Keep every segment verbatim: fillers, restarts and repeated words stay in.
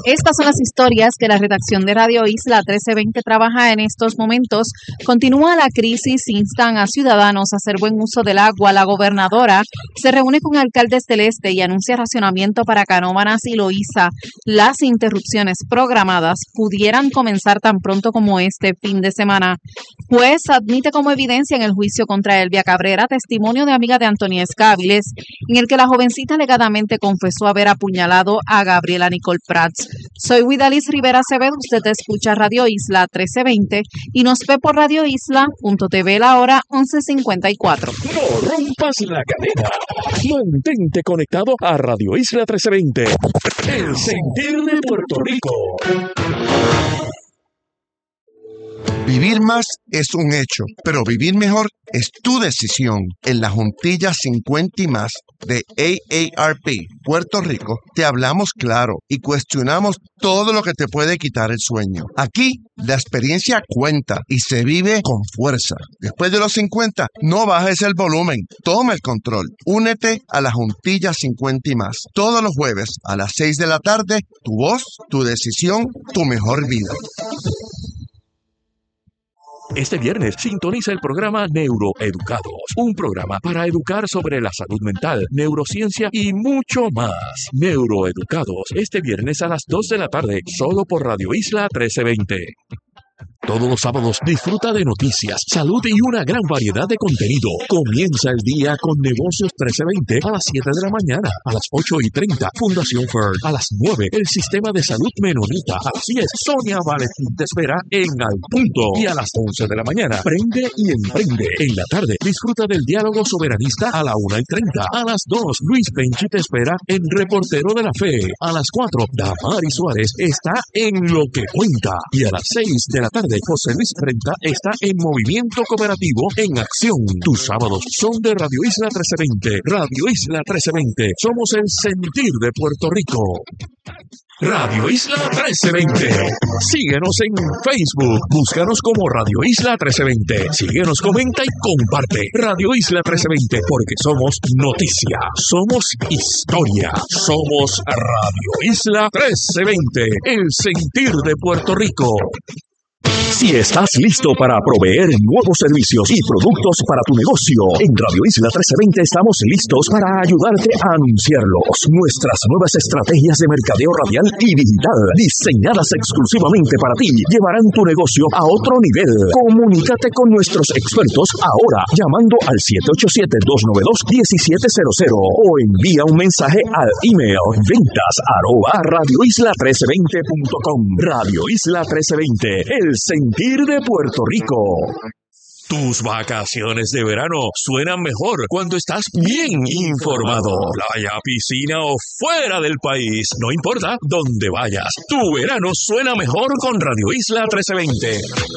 Estas son las historias que la redacción de Radio Isla trece veinte trabaja en estos momentos. Continúa la crisis, instan a ciudadanos a hacer buen uso del agua. La gobernadora se reúne con alcaldes del este y anuncia racionamiento para Canóvanas y Loíza. Las interrupciones programadas pudieran comenzar tan pronto como este fin de semana. Juez admite como evidencia en el juicio contra Elvia Cabrera testimonio de amiga de Antonia Escabiles, en el que la jovencita alegadamente confesó haber apuñalado a Gabriela Nicole Prats. Soy Widalis Rivera Acevedo, usted escucha Radio Isla trece veinte y nos ve por radio isla punto t v la hora once cincuenta y cuatro. No rompas la cadena. Mantente conectado a Radio Isla trece veinte. El sentir de Puerto Rico. Vivir más es un hecho, pero vivir mejor es tu decisión. En la Juntilla cincuenta y más de A A R P Puerto Rico te hablamos claro y cuestionamos todo lo que te puede quitar el sueño. Aquí la experiencia cuenta y se vive con fuerza. Después de los cincuenta, no bajes el volumen, toma el control. Únete a la Juntilla cincuenta y más. Todos los jueves a las seis de la tarde, tu voz, tu decisión, tu mejor vida. Este viernes sintoniza el programa Neuroeducados, un programa para educar sobre la salud mental, neurociencia y mucho más. Neuroeducados, este viernes a las dos de la tarde, solo por Radio Isla trece veinte. Todos los sábados disfruta de noticias, salud y una gran variedad de contenido. Comienza el día con Negocios trece veinte a las siete de la mañana, a las ocho y treinta, Fundación Fern, a las nueve, el Sistema de Salud Menonita, a las diez, Sonia Valentín te espera en Al Punto, y a las once de la mañana, Prende y Emprende. En la tarde, disfruta del diálogo soberanista a la una y treinta, a las dos, Luis Penchi te espera en Reportero de la Fe, a las cuatro, Damari Suárez está en Lo que Cuenta, y a las seis de la tarde, José Luis Frenta está en Movimiento Cooperativo en Acción. Tus sábados son de Radio Isla trece veinte. Radio Isla trece veinte. Somos el sentir de Puerto Rico. Radio Isla trece veinte. Síguenos en Facebook. Búscanos como Radio Isla trece veinte. Síguenos, comenta y comparte. Radio Isla trece veinte, porque somos noticia, somos historia, somos Radio Isla trece veinte. El sentir de Puerto Rico. Si estás listo para proveer nuevos servicios y productos para tu negocio, en Radio Isla trece veinte estamos listos para ayudarte a anunciarlos. Nuestras nuevas estrategias de mercadeo radial y digital, diseñadas exclusivamente para ti, llevarán tu negocio a otro nivel. Comunícate con nuestros expertos ahora llamando al siete ocho siete, dos nueve dos, uno siete cero cero o envía un mensaje al email ventas arroba radioisla trece veinte punto com. Radio Isla trece veinte, el sentir de Puerto Rico. Tus vacaciones de verano suenan mejor cuando estás bien informado. Playa, piscina o fuera del país, no importa dónde vayas, tu verano suena mejor con Radio Isla trece veinte.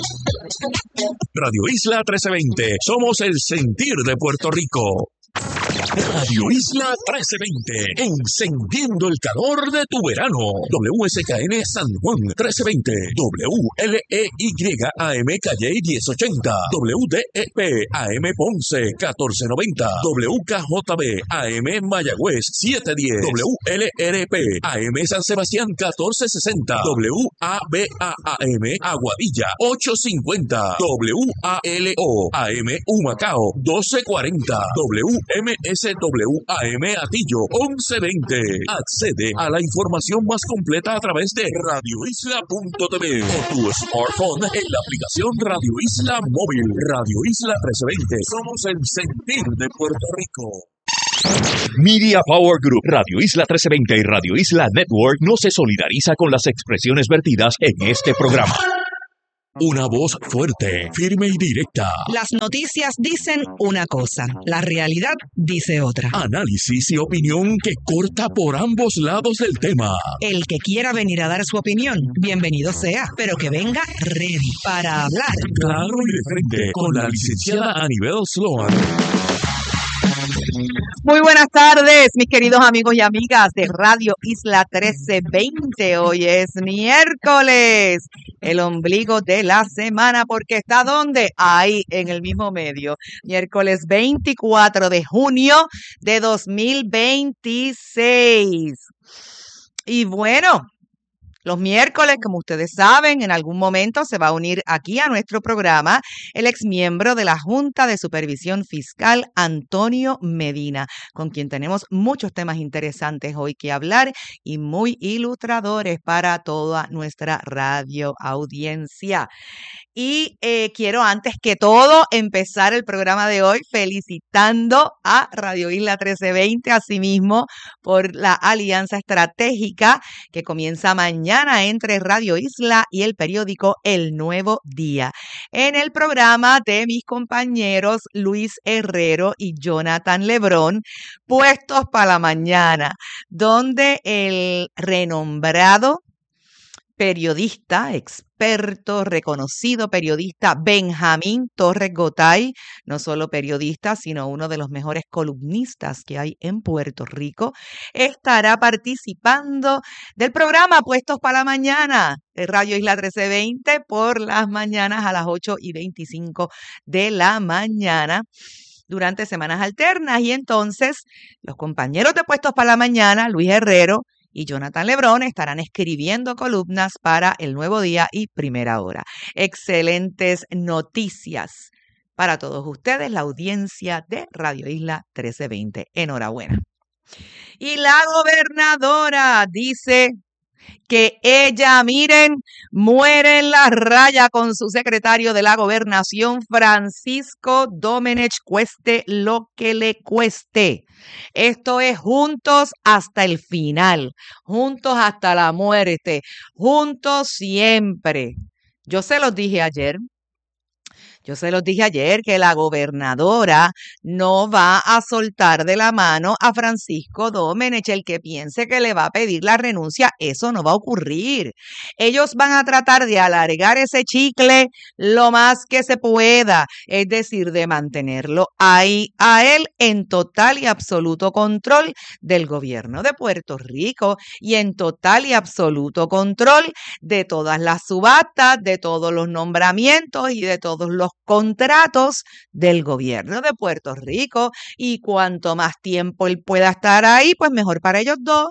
Radio Isla trece veinte, somos el sentir de Puerto Rico. Radio Isla trece veinte, encendiendo el calor de tu verano. W S K N San Juan trece veinte, W L E Y A M Calle diez ochenta, W D E P A M Ponce catorce noventa, W K J B A M Mayagüez setecientos diez, W L R P A M San Sebastián catorce sesenta, W A B A A M Aguadilla ochocientos cincuenta, W A L O A M Humacao doce cuarenta, W M S W A M Atillo once veinte. Accede a la información más completa a través de radio isla punto t v o tu smartphone en la aplicación Radio Isla Móvil. Radio Isla trece veinte. Somos el sentir de Puerto Rico. Media Power Group, Radio Isla trece veinte y Radio Isla Network no se solidariza con las expresiones vertidas en este programa. Una voz fuerte, firme y directa. Las noticias dicen una cosa, la realidad dice otra. Análisis y opinión que corta por ambos lados del tema. El que quiera venir a dar su opinión, bienvenido sea, pero que venga ready para hablar. Claro y de frente, con la licenciada Anibel Sloan. Muy buenas tardes, mis queridos amigos y amigas de Radio Isla trece veinte. Hoy es miércoles, el ombligo de la semana, porque está ¿dónde? Ahí, en el mismo medio. Miércoles veinticuatro de junio de dos mil veintiséis. Y bueno, Los miércoles, como ustedes saben, en algún momento se va a unir aquí a nuestro programa el exmiembro de la Junta de Supervisión Fiscal, Antonio Medina, con quien tenemos muchos temas interesantes hoy que hablar y muy ilustradores para toda nuestra radio audiencia. Y eh, quiero antes que todo empezar el programa de hoy felicitando a Radio Isla trece veinte, asimismo por la alianza estratégica que comienza mañana entre Radio Isla y el periódico El Nuevo Día. En el programa de mis compañeros Luis Herrero y Jonathan Lebrón, Puestos para la Mañana, donde el renombrado periodista, experto, reconocido periodista Benjamín Torres Gotay, no solo periodista, sino uno de los mejores columnistas que hay en Puerto Rico, estará participando del programa Puestos para la Mañana de Radio Isla trece veinte por las mañanas a las ocho y veinticinco de la mañana durante semanas alternas. Y entonces los compañeros de Puestos para la Mañana, Luis Herrero y Jonathan Lebrón, estarán escribiendo columnas para El Nuevo Día y Primera Hora. Excelentes noticias para todos ustedes, la audiencia de Radio Isla trece veinte. Enhorabuena. Y la gobernadora dice que ella, miren, muere en la raya con su secretario de la Gobernación, Francisco Domenech, cueste lo que le cueste. Esto es juntos hasta el final, juntos hasta la muerte, juntos siempre. Yo se los dije ayer. Yo se los dije ayer que la gobernadora no va a soltar de la mano a Francisco Domenech. El que piense que le va a pedir la renuncia, eso no va a ocurrir. Ellos van a tratar de alargar ese chicle lo más que se pueda, es decir, de mantenerlo ahí a él en total y absoluto control del gobierno de Puerto Rico y en total y absoluto control de todas las subastas, de todos los nombramientos y de todos los contratos del gobierno de Puerto Rico. Y cuanto más tiempo él pueda estar ahí, pues mejor para ellos dos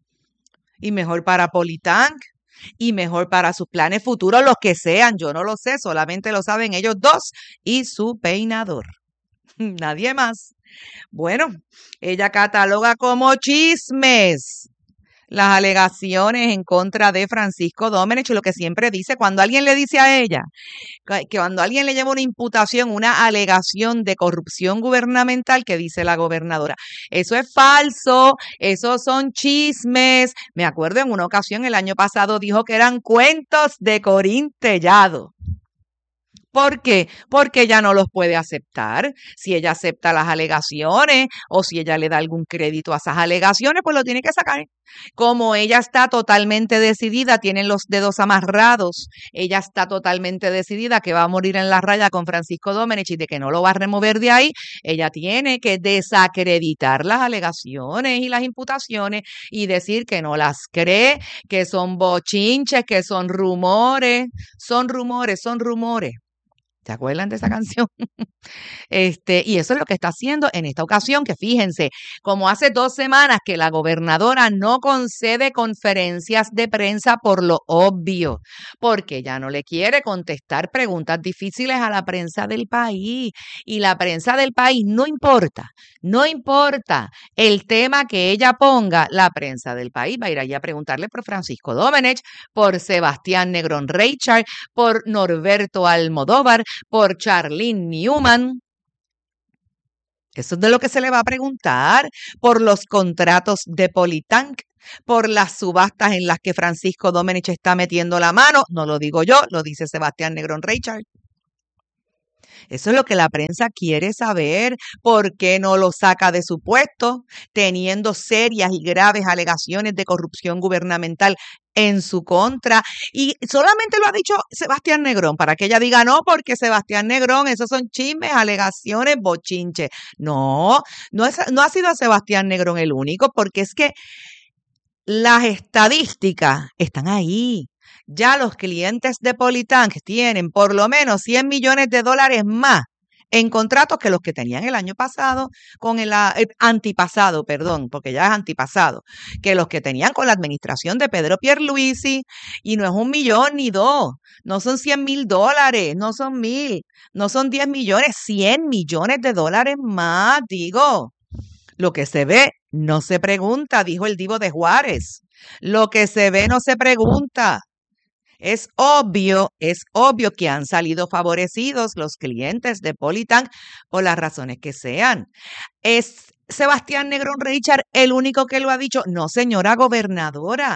y mejor para Politank y mejor para sus planes futuros, los que sean. Yo no lo sé, solamente lo saben ellos dos y su peinador. Nadie más. Bueno, ella cataloga como chismes las alegaciones en contra de Francisco Domenech, lo que siempre dice, cuando alguien le dice a ella, que cuando alguien le lleva una imputación, una alegación de corrupción gubernamental, que dice la gobernadora, eso es falso, esos son chismes. Me acuerdo en una ocasión el año pasado dijo que eran cuentos de Corín Tellado. ¿Por qué? Porque ella no los puede aceptar. Si ella acepta las alegaciones o si ella le da algún crédito a esas alegaciones, pues lo tiene que sacar. Como ella está totalmente decidida, tienen los dedos amarrados, ella está totalmente decidida que va a morir en la raya con Francisco Domenech y de que no lo va a remover de ahí, ella tiene que desacreditar las alegaciones y las imputaciones y decir que no las cree, que son bochinches, que son rumores, son rumores, son rumores. ¿Se acuerdan de esa canción? Este, y eso es lo que está haciendo en esta ocasión, que fíjense, como hace dos semanas que la gobernadora no concede conferencias de prensa por lo obvio, porque ella no le quiere contestar preguntas difíciles a la prensa del país. Y la prensa del país no importa, no importa el tema que ella ponga, la prensa del país va a ir allí a preguntarle por Francisco Domenech, por Sebastián Negrón Reichard, por Norberto Almodóvar, por Charlene Newman. Eso es de lo que se le va a preguntar, por los contratos de Politank, por las subastas en las que Francisco Domenech está metiendo la mano. No lo digo yo, lo dice Sebastián Negrón Reichard. Eso es lo que la prensa quiere saber. ¿Por qué no lo saca de su puesto, teniendo serias y graves alegaciones de corrupción gubernamental en su contra? Y solamente lo ha dicho Sebastián Negrón, para que ella diga no, porque Sebastián Negrón, esos son chismes, alegaciones, bochinches. No, no, es, no ha sido Sebastián Negrón el único, porque es que las estadísticas están ahí. Ya los clientes de Politank tienen por lo menos cien millones de dólares más en contratos que los que tenían el año pasado con el, el antipasado, perdón, porque ya es antipasado, que los que tenían con la administración de Pedro Pierluisi, y no es un millón ni dos, no son cien mil dólares, no son mil, no son diez millones, cien millones de dólares más, digo. Lo que se ve no se pregunta, dijo el Divo de Juárez. Lo que se ve no se pregunta. Es obvio, es obvio que han salido favorecidos los clientes de Politank por las razones que sean. ¿Es Sebastián Negrón Richard el único que lo ha dicho? No, señora gobernadora.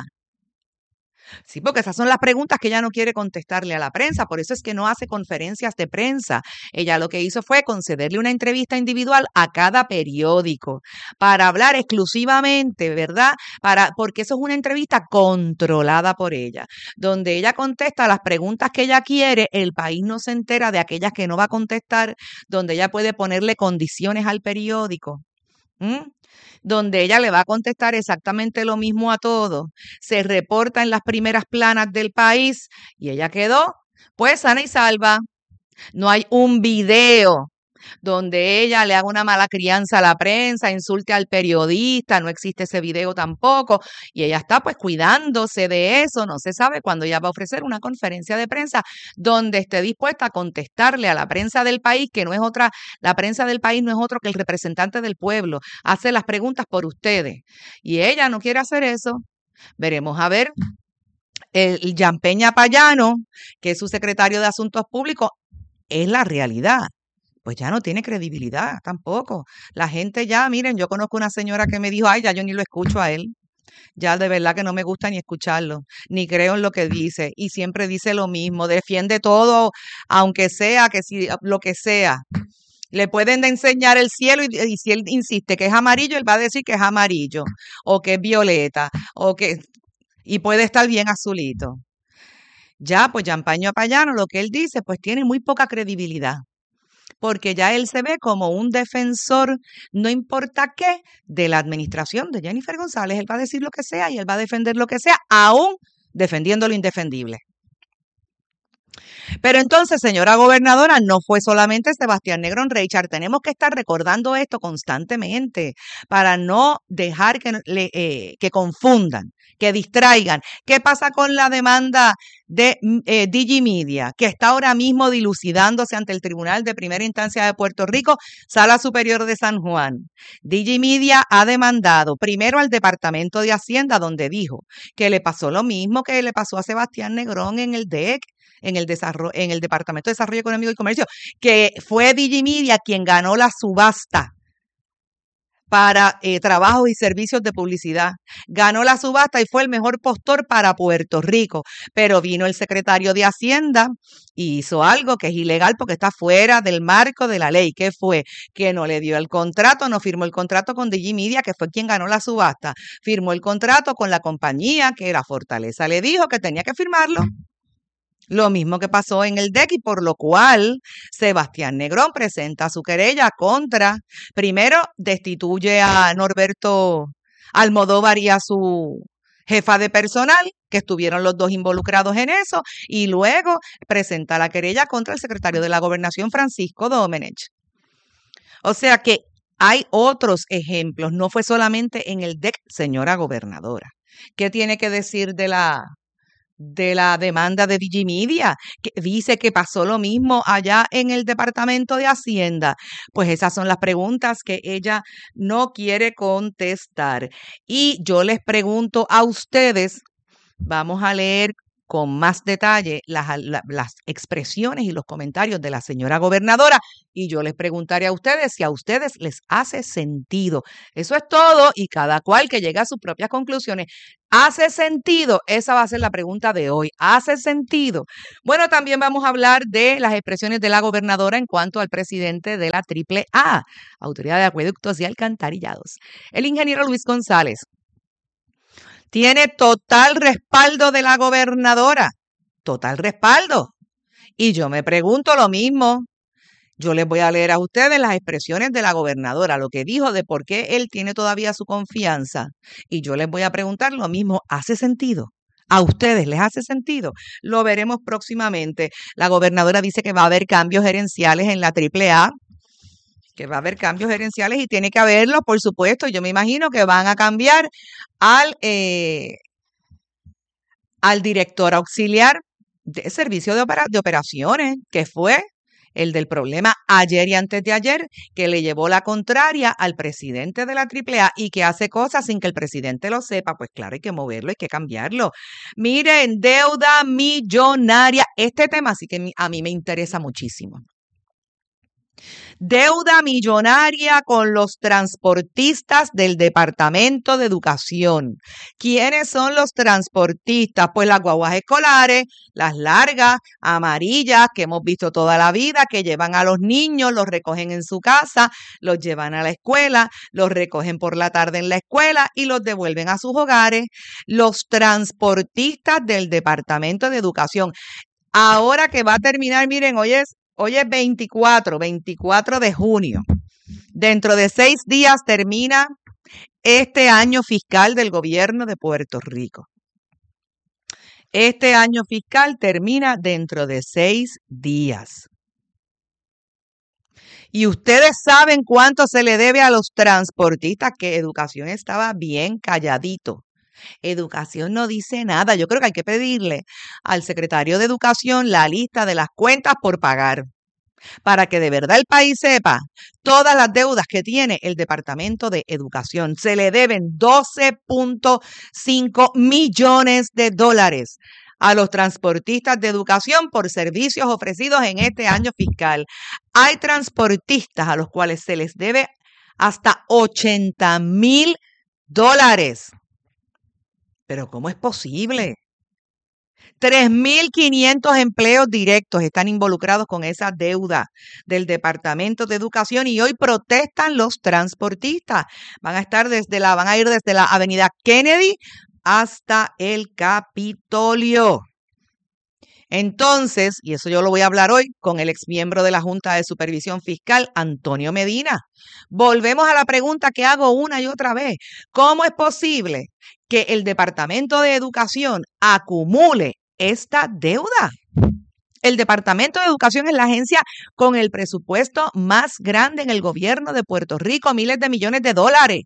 Sí, porque esas son las preguntas que ella no quiere contestarle a la prensa, por eso es que no hace conferencias de prensa. Ella lo que hizo fue concederle una entrevista individual a cada periódico para hablar exclusivamente, ¿verdad? Para, porque eso es una entrevista controlada por ella, donde ella contesta las preguntas que ella quiere, el país no se entera de aquellas que no va a contestar, donde ella puede ponerle condiciones al periódico. ¿Mm? Donde ella le va a contestar exactamente lo mismo a todo. Se reporta en las primeras planas del país y ella quedó pues sana y salva. No hay un video donde ella le haga una mala crianza a la prensa, insulte al periodista, no existe ese video tampoco, y ella está pues cuidándose de eso, no se sabe cuándo ella va a ofrecer una conferencia de prensa donde esté dispuesta a contestarle a la prensa del país, que no es otra, la prensa del país no es otro que el representante del pueblo, hace las preguntas por ustedes, y ella no quiere hacer eso. Veremos a ver. El Jan Peña Payano, que es su secretario de Asuntos Públicos, es la realidad. Pues ya no tiene credibilidad tampoco. La gente ya, miren, yo conozco una señora que me dijo, ay, ya yo ni lo escucho a él. Ya de verdad que no me gusta ni escucharlo, ni creo en lo que dice. Y siempre dice lo mismo, defiende todo, aunque sea, que si lo que sea. Le pueden enseñar el cielo y, y si él insiste que es amarillo, él va a decir que es amarillo, o que es violeta, o que... y puede estar bien azulito. Ya, pues Jan Peña Payano, lo que él dice, pues tiene muy poca credibilidad. Porque ya él se ve como un defensor, no importa qué, de la administración de Jennifer González. Él va a decir lo que sea y él va a defender lo que sea, aún defendiendo lo indefendible. Pero entonces, señora gobernadora, no fue solamente Sebastián Negrón Richard. Tenemos que estar recordando esto constantemente para no dejar que, eh, que confundan, que distraigan. ¿Qué pasa con la demanda de eh, Digimedia, que está ahora mismo dilucidándose ante el Tribunal de Primera Instancia de Puerto Rico, Sala Superior de San Juan? Digimedia ha demandado primero al Departamento de Hacienda, donde dijo que le pasó lo mismo que le pasó a Sebastián Negrón en el D E C, en el, desarrollo, en el Departamento de Desarrollo Económico y Comercio, que fue Digimedia quien ganó la subasta para eh, trabajos y servicios de publicidad. Ganó la subasta y fue el mejor postor para Puerto Rico. Pero vino el secretario de Hacienda y hizo algo que es ilegal porque está fuera del marco de la ley. ¿Qué fue? Que no le dio el contrato, no firmó el contrato con Digimedia, que fue quien ganó la subasta. Firmó el contrato con la compañía que era Fortaleza. Le dijo que tenía que firmarlo. Lo mismo que pasó en el D E C, y por lo cual Sebastián Negrón presenta su querella contra, primero destituye a Norberto Almodóvar y a su jefa de personal, que estuvieron los dos involucrados en eso, y luego presenta la querella contra el secretario de la Gobernación, Francisco Domenech. O sea que hay otros ejemplos, no fue solamente en el D E C, señora gobernadora. ¿Qué tiene que decir de la... de la demanda de Digimedia, que dice que pasó lo mismo allá en el Departamento de Hacienda? Pues esas son las preguntas que ella no quiere contestar. Y yo les pregunto a ustedes, vamos a leer con más detalle las, las, las expresiones y los comentarios de la señora gobernadora, y yo les preguntaré a ustedes si a ustedes les hace sentido. Eso es todo, y cada cual que llegue a sus propias conclusiones. ¿Hace sentido? Esa va a ser la pregunta de hoy. ¿Hace sentido? Bueno, también vamos a hablar de las expresiones de la gobernadora en cuanto al presidente de la triple A, Autoridad de Acueductos y Alcantarillados, el ingeniero Luis González. Tiene total respaldo de la gobernadora, total respaldo. Y yo me pregunto lo mismo. Yo les voy a leer a ustedes las expresiones de la gobernadora, lo que dijo de por qué él tiene todavía su confianza. Y yo les voy a preguntar lo mismo. ¿Hace sentido? ¿A ustedes les hace sentido? Lo veremos próximamente. La gobernadora dice que va a haber cambios gerenciales en la triple A. que va a haber cambios gerenciales y tiene que haberlos, por supuesto. Yo me imagino que van a cambiar al, eh, al director auxiliar de servicio de, opera- de operaciones, que fue el del problema ayer y antes de ayer, que le llevó la contraria al presidente de la Triple A y que hace cosas sin que el presidente lo sepa. Pues claro, hay que moverlo, hay que cambiarlo. Miren, deuda millonaria. Este tema sí que a mí me interesa muchísimo. Deuda millonaria con los transportistas del Departamento de Educación. ¿Quiénes son los transportistas? Pues las guaguas escolares, las largas, amarillas, que hemos visto toda la vida, que llevan a los niños, los recogen en su casa, los llevan a la escuela, los recogen por la tarde en la escuela y los devuelven a sus hogares. Los transportistas del Departamento de Educación. Ahora que va a terminar, miren, hoy es Hoy es veinticuatro, veinticuatro de junio. Dentro de seis días termina este año fiscal del gobierno de Puerto Rico. Este año fiscal termina dentro de seis días. Y ustedes saben cuánto se le debe a los transportistas, que Educación estaba bien calladito. Educación no dice nada. Yo creo que hay que pedirle al secretario de Educación la lista de las cuentas por pagar, para que de verdad el país sepa todas las deudas que tiene el Departamento de Educación. Se le deben doce punto cinco millones de dólares a los transportistas de educación por servicios ofrecidos en este año fiscal. Hay transportistas a los cuales se les debe hasta ochenta mil dólares. Pero ¿cómo es posible? tres mil quinientos empleos directos están involucrados con esa deuda del Departamento de Educación y hoy protestan los transportistas. Van a estar desde la, van a ir desde la Avenida Kennedy hasta el Capitolio. Entonces, y eso yo lo voy a hablar hoy con el exmiembro de la Junta de Supervisión Fiscal, Antonio Medina. Volvemos a la pregunta que hago una y otra vez. ¿Cómo es posible que el Departamento de Educación acumule esta deuda? El Departamento de Educación es la agencia con el presupuesto más grande en el gobierno de Puerto Rico, miles de millones de dólares.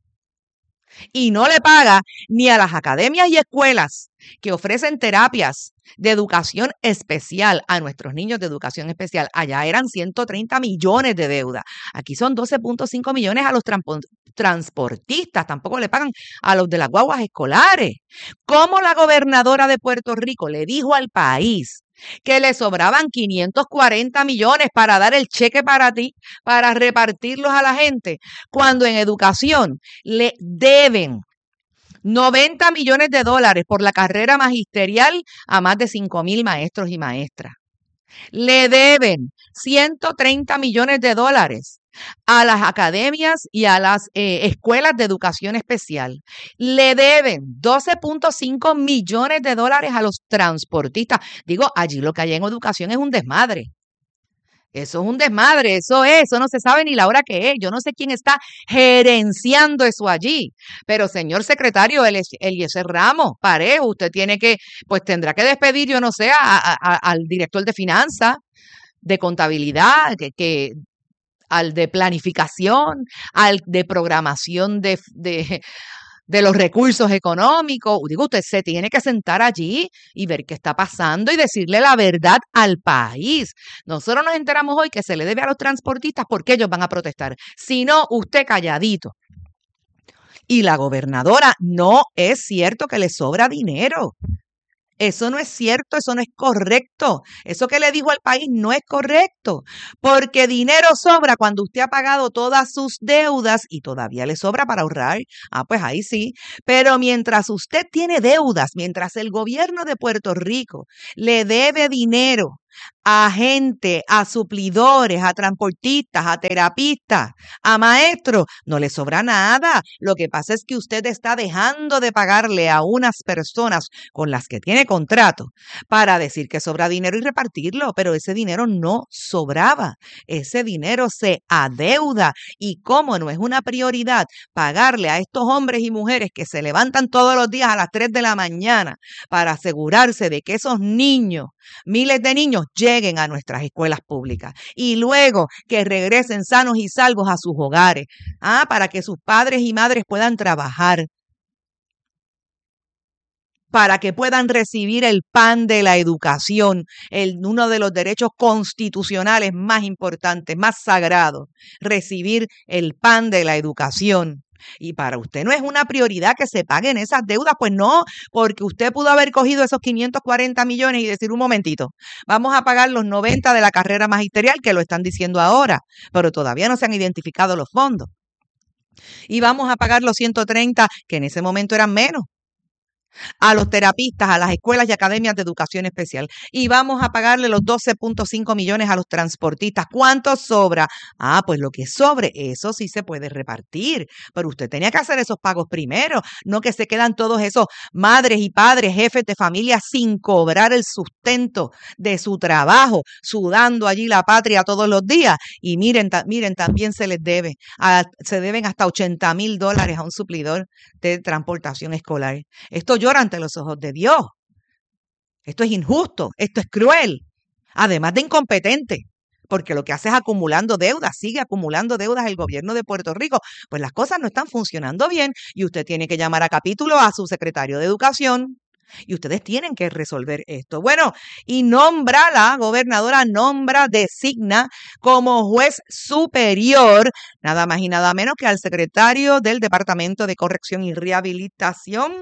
Y no le paga ni a las academias y escuelas que ofrecen terapias de educación especial a nuestros niños de educación especial. Allá eran ciento treinta millones de deuda. Aquí son doce punto cinco millones a los transportistas. Tampoco le pagan a los de las guaguas escolares. ¿Cómo la gobernadora de Puerto Rico le dijo al país que le sobraban quinientos cuarenta millones para dar el cheque para ti, para repartirlos a la gente, cuando en educación le deben noventa millones de dólares por la carrera magisterial a más de cinco mil maestros y maestras? Le deben ciento treinta millones de dólares a las academias y a las eh, escuelas de educación especial. Le deben doce punto cinco millones de dólares a los transportistas. Digo, allí lo que hay en educación es un desmadre. Eso es un desmadre, eso es, eso no se sabe ni la hora que es. Yo no sé quién está gerenciando eso allí. Pero, señor secretario Eliezer Ramos Parejo, usted tiene que, pues tendrá que despedir, yo no sé, a, a, al director de finanzas, de contabilidad, que, que al de planificación, al de programación de, de, de los recursos económicos. Digo, usted se tiene que sentar allí y ver qué está pasando y decirle la verdad al país. Nosotros nos enteramos hoy que se le debe a los transportistas porque ellos van a protestar. Si no, usted calladito. Y la gobernadora, no es cierto que le sobra dinero. Eso no es cierto, eso no es correcto. Eso que le dijo al país no es correcto, porque dinero sobra cuando usted ha pagado todas sus deudas y todavía le sobra para ahorrar. Ah, pues ahí sí. Pero mientras usted tiene deudas, mientras el gobierno de Puerto Rico le debe dinero a gente, a suplidores, a transportistas, a terapistas, a maestros, no le sobra nada. Lo que pasa es que usted está dejando de pagarle a unas personas con las que tiene contrato para decir que sobra dinero y repartirlo, pero ese dinero no sobraba. Ese dinero se adeuda y como no es una prioridad pagarle a estos hombres y mujeres que se levantan todos los días a las tres de la mañana para asegurarse de que esos niños, miles de niños, niños lleguen a nuestras escuelas públicas y luego que regresen sanos y salvos a sus hogares, ah, para que sus padres y madres puedan trabajar, para que puedan recibir el pan de la educación, el, uno de los derechos constitucionales más importantes, más sagrados, recibir el pan de la educación. Y para usted no es una prioridad que se paguen esas deudas, pues no, porque usted pudo haber cogido esos quinientos cuarenta millones y decir, un momentito, vamos a pagar los noventa de la carrera magisterial, que lo están diciendo ahora, pero todavía no se han identificado los fondos. Y vamos a pagar los ciento treinta, que en ese momento eran menos, a los terapistas, a las escuelas y academias de educación especial. Y vamos a pagarle los doce punto cinco millones a los transportistas. ¿Cuánto sobra? Ah, pues lo que sobre, eso sí se puede repartir. Pero usted tenía que hacer esos pagos primero, no que se quedan todos esos madres y padres, jefes de familia sin cobrar el sustento de su trabajo, sudando allí la patria todos los días. Y miren, ta, miren también se les debe, a, se deben hasta ochenta mil dólares a un suplidor de transportación escolar. Esto llora ante los ojos de Dios. Esto es injusto, esto es cruel, además de incompetente, porque lo que hace es acumulando deudas, sigue acumulando deudas el gobierno de Puerto Rico. Pues las cosas no están funcionando bien y usted tiene que llamar a capítulo a su secretario de Educación y ustedes tienen que resolver esto. Bueno, y nombra la gobernadora, nombra, designa como juez superior, nada más y nada menos que al secretario del Departamento de Corrección y Rehabilitación,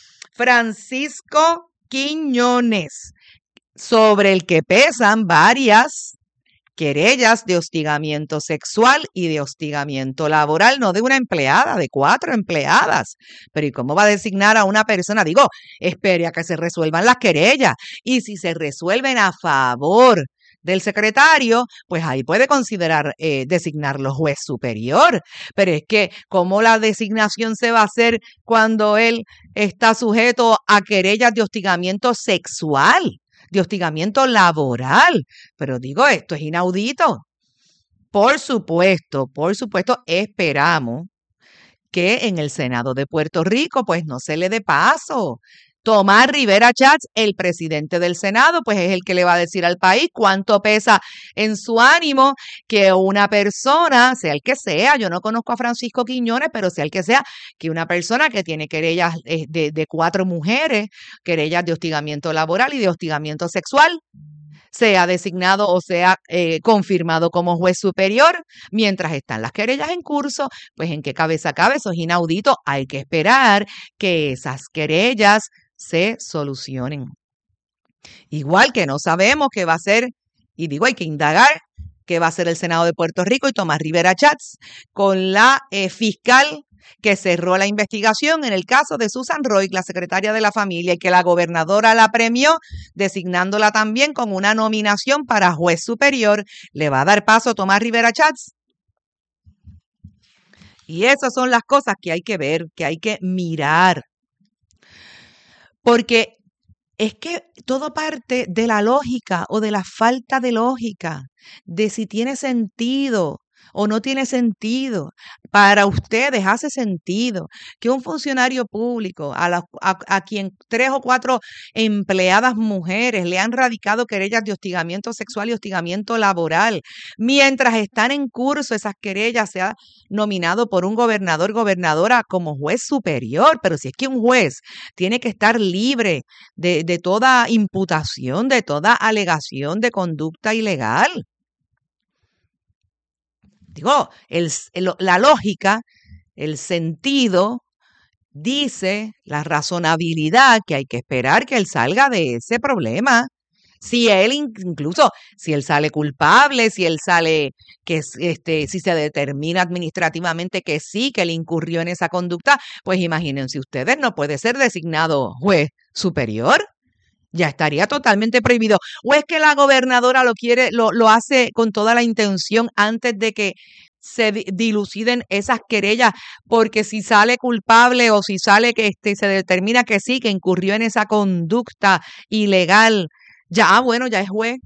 Francisco Quiñones, sobre el que pesan varias querellas de hostigamiento sexual y de hostigamiento laboral, no de una empleada, de cuatro empleadas. Pero ¿y cómo va a designar a una persona? Digo, espere a que se resuelvan las querellas y si se resuelven a favor del secretario, pues ahí puede considerar eh, designarlo juez superior. Pero es que, ¿cómo la designación se va a hacer cuando él está sujeto a querellas de hostigamiento sexual, de hostigamiento laboral? Pero digo, esto es inaudito. Por supuesto, por supuesto, esperamos que en el Senado de Puerto Rico, pues no se le dé paso. Tomás Rivera Schatz, el presidente del Senado, pues es el que le va a decir al país cuánto pesa en su ánimo que una persona, sea el que sea, yo no conozco a Francisco Quiñones, pero sea el que sea, que una persona que tiene querellas de, de cuatro mujeres, querellas de hostigamiento laboral y de hostigamiento sexual, sea designado o sea eh, confirmado como juez superior, mientras están las querellas en curso, pues en qué cabeza cabe, eso es inaudito, hay que esperar que esas querellas se solucionen. Igual que no sabemos qué va a ser, y digo, hay que indagar qué va a hacer el Senado de Puerto Rico y Tomás Rivera Schatz con la eh, fiscal que cerró la investigación en el caso de Susan Roy, la secretaria de la familia, y que la gobernadora la premió, designándola también con una nominación para juez superior. ¿Le va a dar paso a Tomás Rivera Schatz? Y esas son las cosas que hay que ver, que hay que mirar. Porque es que todo parte de la lógica o de la falta de lógica, de si tiene sentido o no tiene sentido. Para ustedes hace sentido que un funcionario público a, la, a, a quien tres o cuatro empleadas mujeres le han radicado querellas de hostigamiento sexual y hostigamiento laboral, mientras están en curso esas querellas, sea nominado por un gobernador, gobernadora como juez superior. Pero si es que un juez tiene que estar libre de, de toda imputación, de toda alegación de conducta ilegal. Digo, el, el, la lógica, el sentido, dice la razonabilidad que hay que esperar que él salga de ese problema. Si él, incluso, si él sale culpable, si él sale, que este, si se determina administrativamente que sí, que él incurrió en esa conducta, pues imagínense ustedes, no puede ser designado juez superior. Ya estaría totalmente prohibido. ¿O es que la gobernadora lo quiere, lo, lo hace con toda la intención antes de que se diluciden esas querellas? Porque si sale culpable o si sale que este, se determina que sí, que incurrió en esa conducta ilegal, ya, bueno, ya es juez.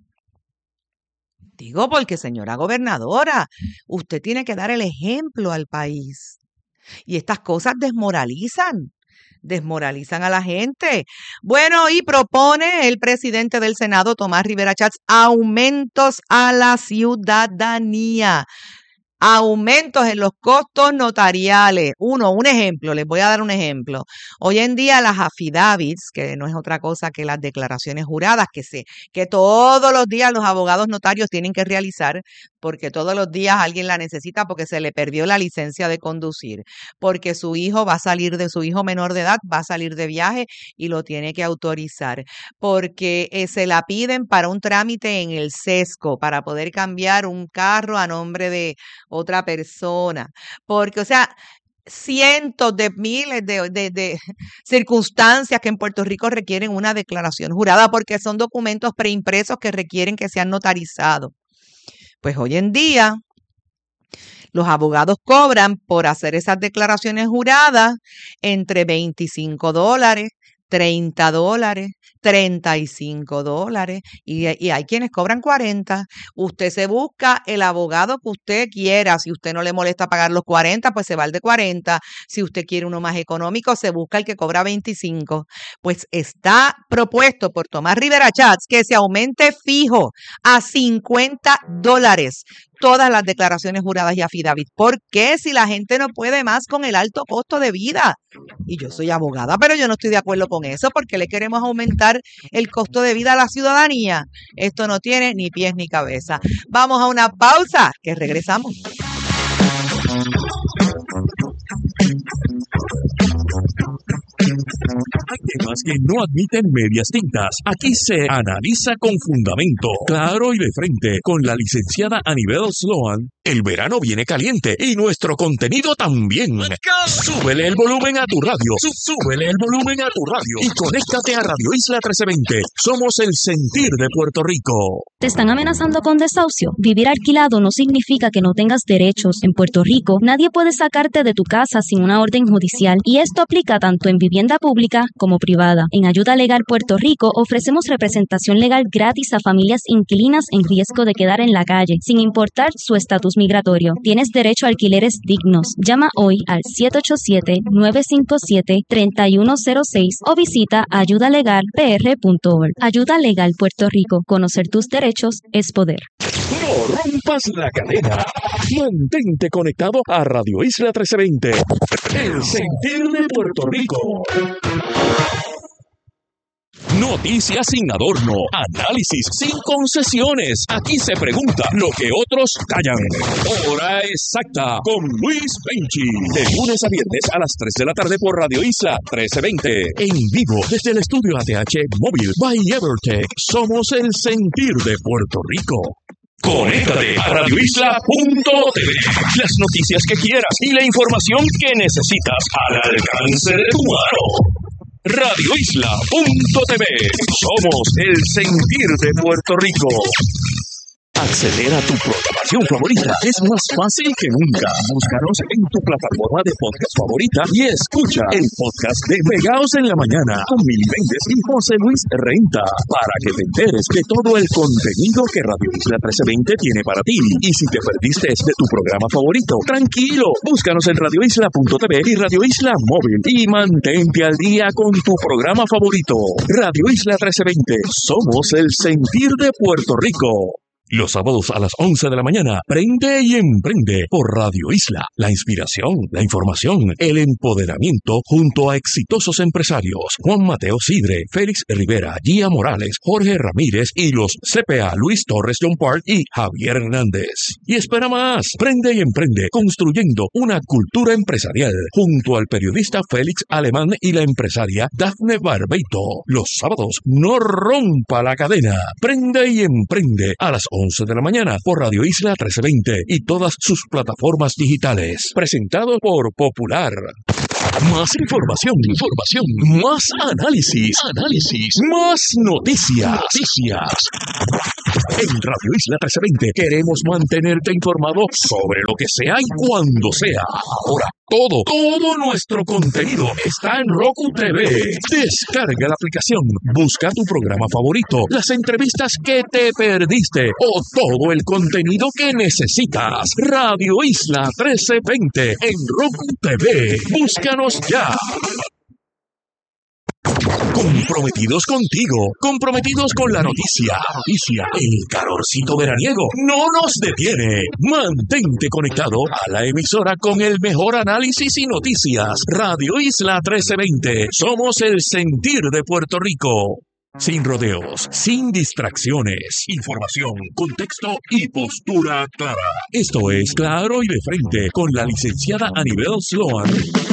Digo, porque señora gobernadora, usted tiene que dar el ejemplo al país. Y estas cosas desmoralizan. desmoralizan a la gente. Bueno, y propone el presidente del Senado, Tomás Rivera Chats, aumentos a la ciudadanía. Aumentos en los costos notariales. Uno, un ejemplo, les voy a dar un ejemplo. Hoy en día las affidavits, que no es otra cosa que las declaraciones juradas, que se, que todos los días los abogados notarios tienen que realizar, porque todos los días alguien la necesita porque se le perdió la licencia de conducir, porque su hijo va a salir de su hijo menor de edad, va a salir de viaje y lo tiene que autorizar, porque eh, se la piden para un trámite en el sesco, para poder cambiar un carro a nombre de otra persona, porque, o sea, cientos de miles de, de, de circunstancias que en Puerto Rico requieren una declaración jurada, porque son documentos preimpresos que requieren que sean notarizados. Pues hoy en día los abogados cobran por hacer esas declaraciones juradas entre veinticinco dólares, treinta dólares, treinta y cinco dólares y, y hay quienes cobran cuarenta. Usted se busca el abogado que usted quiera. Si usted no le molesta pagar los cuarenta, pues se va al de cuarenta. Si usted quiere uno más económico, se busca el que cobra veinticinco. Pues está propuesto por Tomás Rivera Chats que se aumente fijo a cincuenta dólares todas las declaraciones juradas y affidavit. ¿Por qué? Si la gente no puede más con el alto costo de vida. Y yo soy abogada, pero yo no estoy de acuerdo con eso. ¿Por qué le queremos aumentar el costo de vida a la ciudadanía? Esto no tiene ni pies ni cabeza. Vamos a una pausa, que regresamos. Hay temas que no admiten medias tintas. Aquí se analiza con fundamento, claro y de frente, con la licenciada Anibel Sloan. El verano viene caliente y nuestro contenido también. Súbele el volumen a tu radio. Súbele el volumen a tu radio y conéctate a Radio Isla trece veinte. Somos el sentir de Puerto Rico. ¿Te están amenazando con desahucio? Vivir alquilado no significa que no tengas derechos. En Puerto Rico, nadie puede sacarte de tu casa sin una orden judicial y esto aplica tanto en vivienda pública como privada. En Ayuda Legal Puerto Rico ofrecemos representación legal gratis a familias inquilinas en riesgo de quedar en la calle, sin importar su estatus migratorio. Tienes derecho a alquileres dignos. Llama hoy al siete ocho siete, nueve cinco siete, tres uno cero seis o visita ayuda legal p r punto org. Ayuda Legal Puerto Rico. Conocer tus derechos es poder. No rompas la cadena. Mantente conectado a Radio Isla trece veinte. El sentir de Puerto Rico. Noticias sin adorno, análisis sin concesiones. Aquí se pregunta lo que otros callan. Hora exacta con Luis Penchi. De lunes a viernes a las tres de la tarde por Radio Isla trece veinte. En vivo desde el estudio A T H Móvil by Evertech. Somos el sentir de Puerto Rico. Conéctate a radio isla punto t v. Las noticias que quieras y la información que necesitas al alcance de tu mano. radio isla punto t v. Somos el sentir de Puerto Rico. Acceder a tu programación favorita es más fácil que nunca. Búscanos en tu plataforma de podcast favorita y escucha el podcast de Pegaos en la Mañana con Mili Méndez y José Luis Renta para que te enteres de todo el contenido que Radio Isla trece veinte tiene para ti. Y si te perdiste de tu programa favorito, tranquilo, búscanos en radio isla punto t v y Radio Isla Móvil y mantente al día con tu programa favorito. Radio Isla trece veinte, somos el sentir de Puerto Rico. Los sábados a las once de la mañana, prende y emprende por Radio Isla. La inspiración, la información, el empoderamiento junto a exitosos empresarios. Juan Mateo Sidre, Félix Rivera, Gia Morales, Jorge Ramírez y los C P A Luis Torres John Park y Javier Hernández. Y espera más, prende y emprende construyendo una cultura empresarial junto al periodista Félix Alemán y la empresaria Dafne Barbeito. Los sábados, no rompa la cadena. Prende y emprende a las once de la mañana por Radio Isla trece veinte y todas sus plataformas digitales. Presentado por Popular. Más información, información, más análisis, análisis, más noticias, noticias. En Radio Isla trece veinte queremos mantenerte informado sobre lo que sea y cuando sea. Ahora, todo, todo nuestro contenido está en Roku T V. Descarga la aplicación, busca tu programa favorito, las entrevistas que te perdiste o todo el contenido que necesitas. Radio Isla trece veinte en Roku T V. Búscanos ya. Comprometidos contigo, comprometidos con la noticia. Noticia, el calorcito veraniego no nos detiene. Mantente conectado a la emisora con el mejor análisis y noticias. Radio Isla trece veinte. Somos el sentir de Puerto Rico. Sin rodeos, sin distracciones. Información, contexto y postura clara. Esto es Claro y de Frente con la licenciada Anibel Sloan.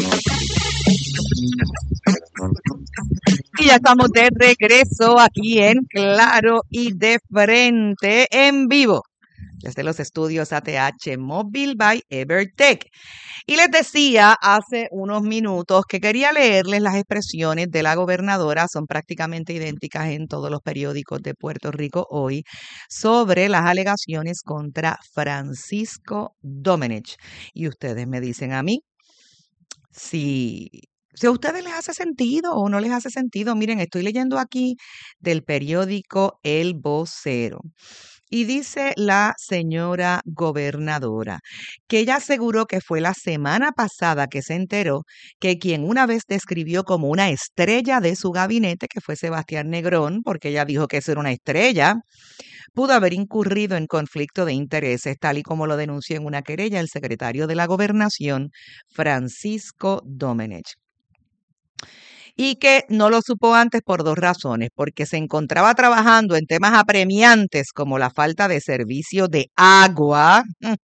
Y ya estamos de regreso aquí en Claro y de Frente, en vivo, desde los estudios A T H Mobile by Evertech. Y les decía hace unos minutos que quería leerles las expresiones de la gobernadora, son prácticamente idénticas en todos los periódicos de Puerto Rico hoy, sobre las alegaciones contra Francisco Domenech. Y ustedes me dicen a mí si... Si a ustedes les hace sentido o no les hace sentido. Miren, estoy leyendo aquí del periódico El Vocero. Y dice la señora gobernadora que ella aseguró que fue la semana pasada que se enteró que quien una vez describió como una estrella de su gabinete, que fue Sebastián Negrón, porque ella dijo que eso era una estrella, pudo haber incurrido en conflicto de intereses, tal y como lo denunció en una querella el secretario de la Gobernación, Francisco Domenech. Y que no lo supo antes por dos razones, porque se encontraba trabajando en temas apremiantes como la falta de servicio de agua,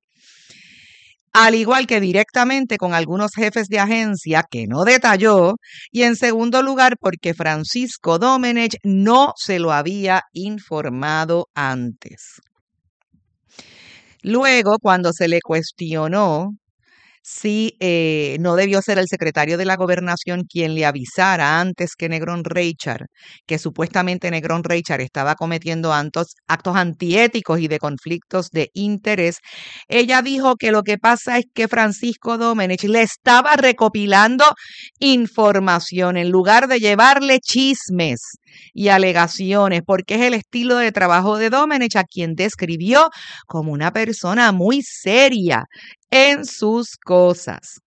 al igual que directamente con algunos jefes de agencia que no detalló, y en segundo lugar porque Francisco Domenech no se lo había informado antes. Luego, cuando se le cuestionó si eh, no debió ser el secretario de la Gobernación quien le avisara antes que Negrón Reichard, que supuestamente Negrón Reichard estaba cometiendo actos, actos antiéticos y de conflictos de interés, ella dijo que lo que pasa es que Francisco Domenech le estaba recopilando información en lugar de llevarle chismes y alegaciones, porque es el estilo de trabajo de Domenech, a quien describió como una persona muy seria en sus cosas.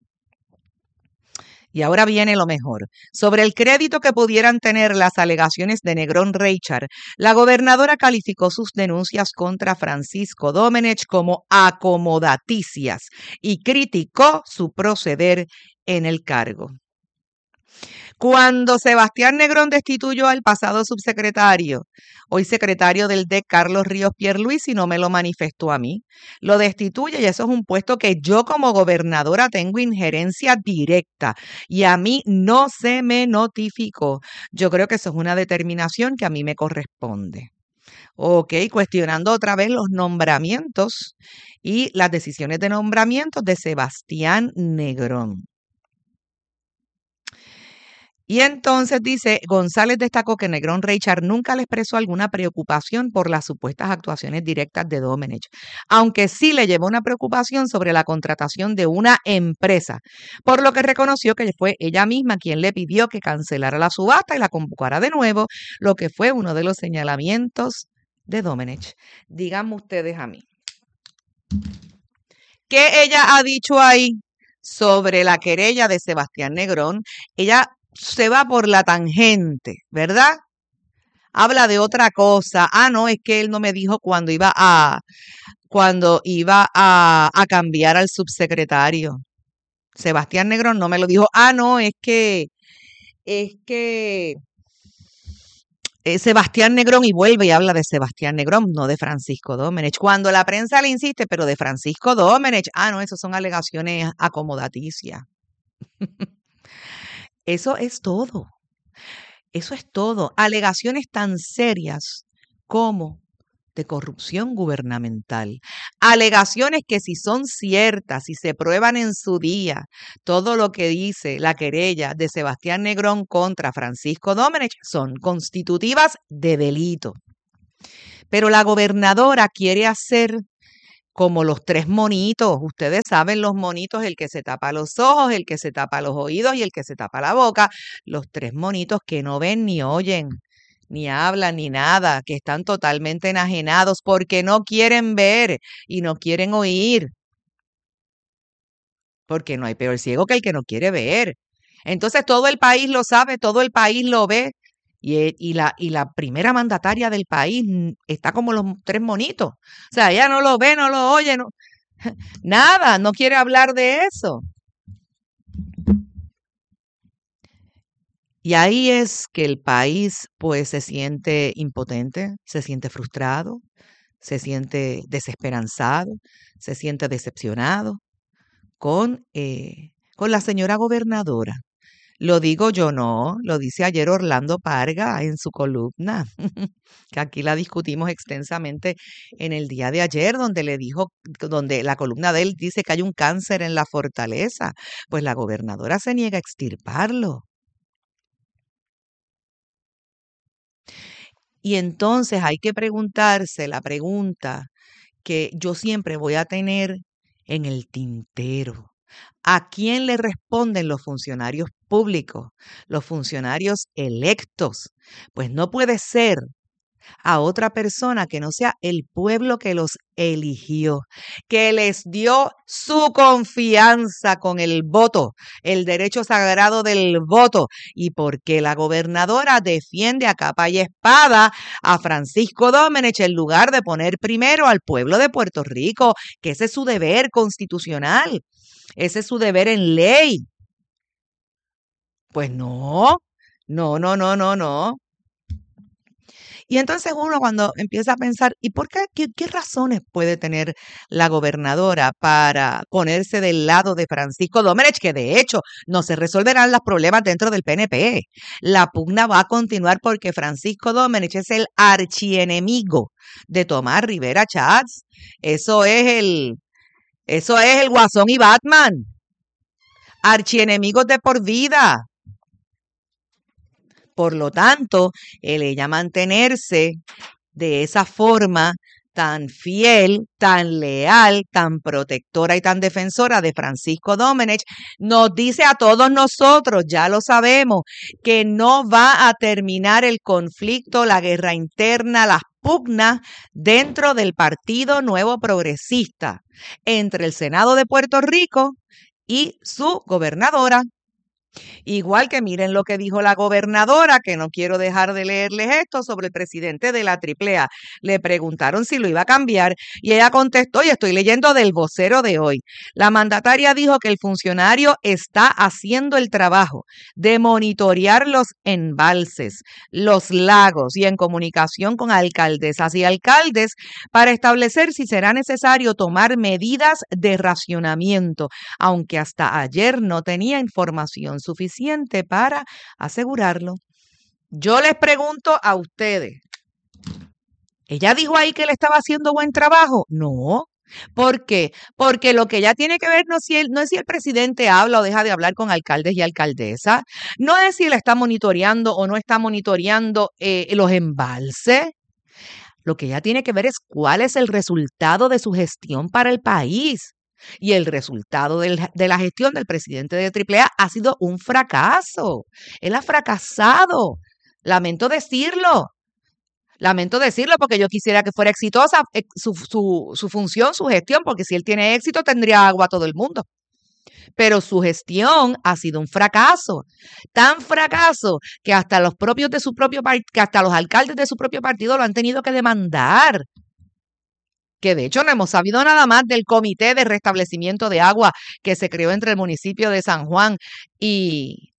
Y ahora viene lo mejor. Sobre el crédito que pudieran tener las alegaciones de Negrón Reichard, la gobernadora calificó sus denuncias contra Francisco Domenech como acomodaticias y criticó su proceder en el cargo. Cuando Sebastián Negrón destituyó al pasado subsecretario, hoy secretario del D E C, Carlos Ríos Pierluisi, no me lo manifestó a mí, lo destituye y eso es un puesto que yo como gobernadora tengo injerencia directa y a mí no se me notificó. Yo creo que eso es una determinación que a mí me corresponde. Ok, cuestionando otra vez los nombramientos y las decisiones de nombramientos de Sebastián Negrón. Y entonces dice, González destacó que Negrón Reichard nunca le expresó alguna preocupación por las supuestas actuaciones directas de Domenech, aunque sí le llevó una preocupación sobre la contratación de una empresa, por lo que reconoció que fue ella misma quien le pidió que cancelara la subasta y la convocara de nuevo, lo que fue uno de los señalamientos de Domenech. Díganme ustedes a mí, ¿qué ella ha dicho ahí sobre la querella de Sebastián Negrón? Ella se va por la tangente, ¿verdad? Habla de otra cosa. Ah, no, es que él no me dijo cuando iba a cuando iba a, a cambiar al subsecretario. Sebastián Negrón no me lo dijo. Ah, no, es que es que eh, Sebastián Negrón, y vuelve y habla de Sebastián Negrón, no de Francisco Domenech. Cuando la prensa le insiste, pero de Francisco Domenech. Ah, no, esas son alegaciones acomodaticias. Eso es todo. Eso es todo. Alegaciones tan serias como de corrupción gubernamental. Alegaciones que si son ciertas, si se prueban en su día, todo lo que dice la querella de Sebastián Negrón contra Francisco Domenech son constitutivas de delito. Pero la gobernadora quiere hacer como los tres monitos. Ustedes saben los monitos, el que se tapa los ojos, el que se tapa los oídos y el que se tapa la boca. Los tres monitos que no ven ni oyen, ni hablan, ni nada, que están totalmente enajenados porque no quieren ver y no quieren oír. Porque no hay peor ciego que el que no quiere ver. Entonces todo el país lo sabe, todo el país lo ve, Y, y, la, y la primera mandataria del país está como los tres monitos. O sea, ella no lo ve, no lo oye, no, nada, no quiere hablar de eso. Y ahí es que el país pues se siente impotente, se siente frustrado, se siente desesperanzado, se siente decepcionado con, eh, con la señora gobernadora. Lo digo yo, no, lo dice ayer Orlando Parga en su columna, que aquí la discutimos extensamente en el día de ayer, donde le dijo, donde la columna de él dice que hay un cáncer en la fortaleza. Pues la gobernadora se niega a extirparlo. Y entonces hay que preguntarse la pregunta que yo siempre voy a tener en el tintero. ¿A quién le responden los funcionarios públicos, los funcionarios electos? Pues no puede ser a otra persona que no sea el pueblo que los eligió, que les dio su confianza con el voto, el derecho sagrado del voto, y porque la gobernadora defiende a capa y espada a Francisco Domenech en lugar de poner primero al pueblo de Puerto Rico, que ese es su deber constitucional, ese es su deber en ley. Pues no, no, no, no, no, no. Y entonces uno cuando empieza a pensar, ¿y por qué, qué, qué razones puede tener la gobernadora para ponerse del lado de Francisco Domenech? Que de hecho no se resolverán los problemas dentro del P N P. La pugna va a continuar porque Francisco Domenech es el archienemigo de Tomás Rivera Chats. Eso es el, eso es el Guasón y Batman. Archienemigos de por vida. Por lo tanto, el ella mantenerse de esa forma tan fiel, tan leal, tan protectora y tan defensora de Francisco Domenech, nos dice a todos nosotros, ya lo sabemos, que no va a terminar el conflicto, la guerra interna, las pugnas dentro del Partido Nuevo Progresista entre el Senado de Puerto Rico y su gobernadora. Igual que miren lo que dijo la gobernadora, que no quiero dejar de leerles esto, sobre el presidente de la Triple A. Le preguntaron si lo iba a cambiar y ella contestó, y estoy leyendo del vocero de hoy. La mandataria dijo que el funcionario está haciendo el trabajo de monitorear los embalses, los lagos y en comunicación con alcaldesas y alcaldes para establecer si será necesario tomar medidas de racionamiento, aunque hasta ayer no tenía información suficiente para asegurarlo. Yo les pregunto a ustedes, ¿ella dijo ahí que él estaba haciendo buen trabajo? No. ¿Por qué? Porque lo que ella tiene que ver no, si él, no es si el presidente habla o deja de hablar con alcaldes y alcaldesas, no es si él está monitoreando o no está monitoreando eh, los embalses. Lo que ella tiene que ver es cuál es el resultado de su gestión para el país. Y el resultado del, de la gestión del presidente de Triple A ha sido un fracaso. Él ha fracasado. Lamento decirlo. Lamento decirlo porque yo quisiera que fuera exitosa su, su, su función, su gestión, porque si él tiene éxito tendría agua a todo el mundo. Pero su gestión ha sido un fracaso. Tan fracaso que hasta los propios de su propio que hasta los alcaldes de su propio partido lo han tenido que demandar. Que de hecho no hemos sabido nada más del comité de restablecimiento de agua que se creó entre el municipio de San Juan y,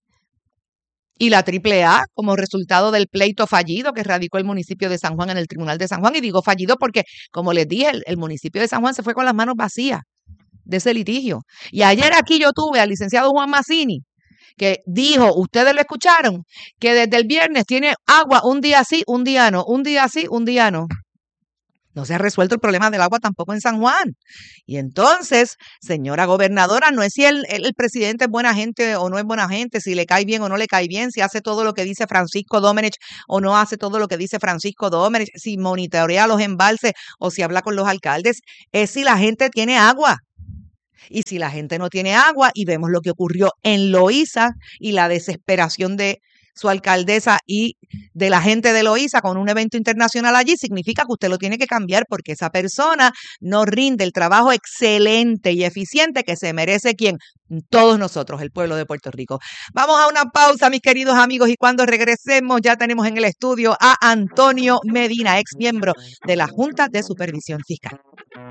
y la Triple A como resultado del pleito fallido que radicó el municipio de San Juan en el Tribunal de San Juan. Y digo fallido porque, como les dije, el, el municipio de San Juan se fue con las manos vacías de ese litigio. Y ayer aquí yo tuve al licenciado Juan Mazzini, que dijo, ustedes lo escucharon, que desde el viernes tiene agua un día sí, un día no, un día sí, un día no. No se ha resuelto el problema del agua tampoco en San Juan. Y entonces, señora gobernadora, no es si el, el, el presidente es buena gente o no es buena gente, si le cae bien o no le cae bien, si hace todo lo que dice Francisco Domenech o no hace todo lo que dice Francisco Domenech, si monitorea los embalses o si habla con los alcaldes, es si la gente tiene agua. Y si la gente no tiene agua, y vemos lo que ocurrió en Loíza y la desesperación de su alcaldesa y de la gente de Loíza con un evento internacional allí, significa que usted lo tiene que cambiar porque esa persona no rinde el trabajo excelente y eficiente que se merece quien, todos nosotros, el pueblo de Puerto Rico. Vamos a una pausa, mis queridos amigos, y cuando regresemos ya tenemos en el estudio a Antonio Medina, ex miembro de la Junta de Supervisión Fiscal.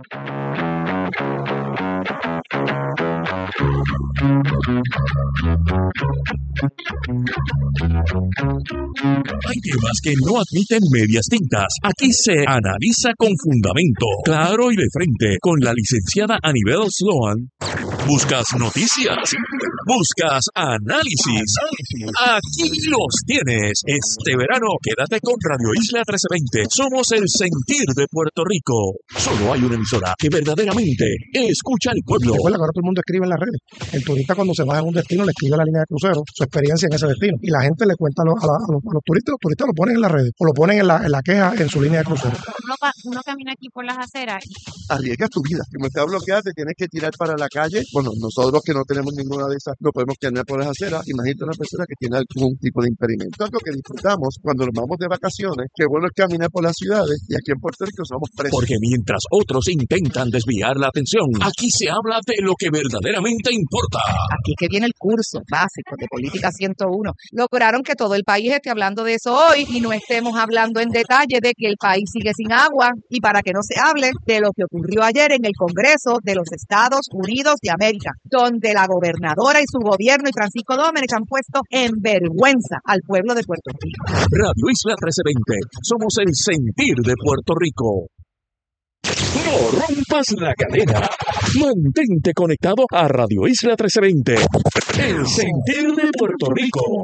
Hay temas que no admiten medias tintas. Aquí se analiza con fundamento, claro y de frente, con la licenciada Anibel Sloan. ¿Buscas noticias? ¿Buscas análisis? Aquí los tienes. Este verano, quédate con Radio Isla trece veinte. Somos el sentir de Puerto Rico. Solo hay una emisora que verdaderamente escucha al pueblo. Recuerda que ahora todo el mundo escribe en las redes. El turista cuando se va a un destino le escribe a la línea de crucero su experiencia en ese destino. Y la gente le cuenta a los, a la, a los, a los turistas, los turistas lo ponen en las redes o lo ponen en la, en la queja en su línea de crucero. Uno, uno camina aquí por las aceras y... Arriesgas tu vida. Como está bloqueada, te tienes que tirar para la calle. Bueno, nosotros que no tenemos ninguna de esas, no podemos caminar por las aceras. Imagínate una persona que tiene algún tipo de impedimento. Algo que disfrutamos cuando nos vamos de vacaciones, que bueno es caminar por las ciudades y aquí en Puerto Rico somos presos. Porque mientras otros intentan desviar la atención, aquí se habla de lo que verdaderamente importa. Aquí que viene el curso básico de Política ciento uno. Lograron que todo el país esté hablando de eso hoy y no estemos hablando en detalle de que el país sigue sin agua y para que no se hable de lo que ocurrió ayer en el Congreso de los Estados Unidos de América, donde la gobernadora y su gobierno y Francisco Domenech han puesto en vergüenza al pueblo de Puerto Rico. Radio Isla trece veinte. Somos el sentir de Puerto Rico. No rompas la cadena. Mantente conectado a Radio Isla trece veinte. El sentir de Puerto Rico.